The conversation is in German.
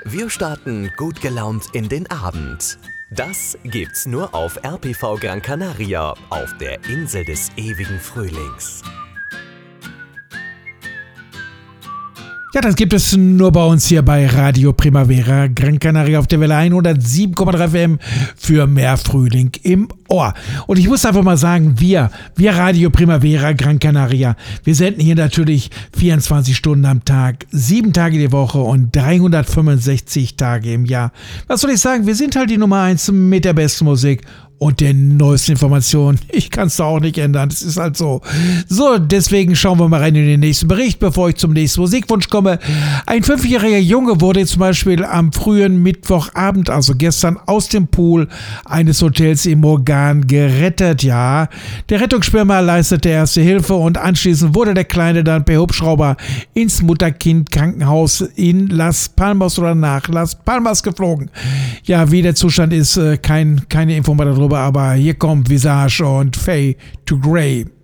Wir starten gut gelaunt in den Abend. Das gibt's nur auf RPV Gran Canaria, auf der Insel des ewigen Frühlings. Ja, das gibt es nur bei uns hier bei Radio Primavera Gran Canaria auf der Welle 107,3 FM für mehr Frühling im Ohr. Und ich muss einfach mal sagen, wir Radio Primavera Gran Canaria, wir senden hier natürlich 24 Stunden am Tag, 7 Tage die Woche und 365 Tage im Jahr. Was soll ich sagen, wir sind halt die Nummer 1 mit der besten Musik und den neuesten Informationen. Ich kann es da auch nicht ändern, das ist halt so. So, deswegen schauen wir mal rein in den nächsten Bericht, bevor ich zum nächsten Musikwunsch komme. Ein 5-jähriger Junge wurde zum Beispiel am frühen Mittwochabend, also gestern, aus dem Pool eines Hotels im Morgan gerettet. Ja, der Rettungsschwimmer leistete erste Hilfe und anschließend wurde der Kleine dann per Hubschrauber ins Mutter-Kind-Krankenhaus in Las Palmas oder nach Las Palmas geflogen. Ja, wie der Zustand ist, keine Info mehr darüber, aber hier kommt Visage und Fade to Grey.